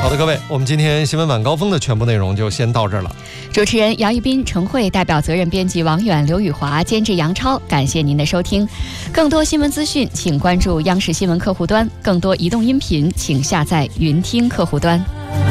好的，各位，我们今天新闻晚高峰的全部内容就先到这儿了。 主持人姚一斌、程慧，代表责任编辑王远、刘宇华，监制杨超，感谢您的收听。更多新闻资讯，请关注央视新闻客户端；更多移动音频，请下载云听客户端。